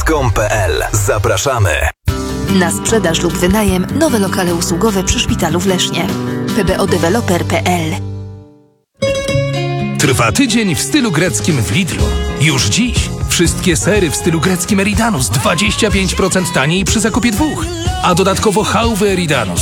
pboskom.pl. Zapraszamy. Na sprzedaż lub wynajem nowe lokale usługowe przy szpitalu w Lesznie. pbodeveloper.pl. Trwa tydzień w stylu greckim w Lidlu. Już dziś wszystkie sery w stylu greckim Eridanus 25% taniej przy zakupie 2. A dodatkowo chałwy Eridanus